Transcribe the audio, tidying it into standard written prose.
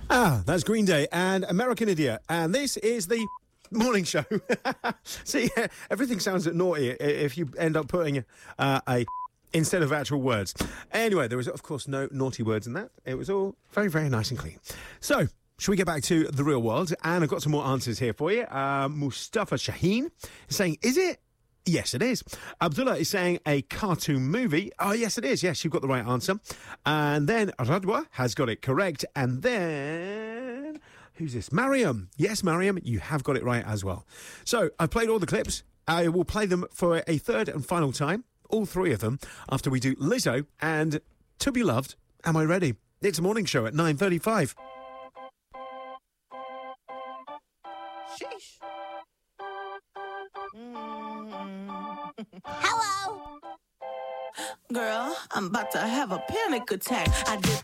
That's Green Day and American Idiot. And this is the morning show. See, everything sounds naughty if you end up putting a instead of actual words. Anyway, there was, of course, no naughty words in that. It was all very, very nice and clean. So, shall we get back to the real world? And I've got some more answers here for you. Mustafa Shaheen is saying, is it? Yes, it is. Abdullah is saying a cartoon movie. Oh, yes, it is. Yes, you've got the right answer. And then Radwa has got it correct. And then, who's this? Mariam. Yes, Mariam, you have got it right as well. So, I've played all the clips. I will play them for a third and final time, all three of them, after we do Lizzo and To Be Loved. Am I ready? It's a morning show at 9:35. Sheesh. Hello. Girl, I'm about to have a panic attack. I did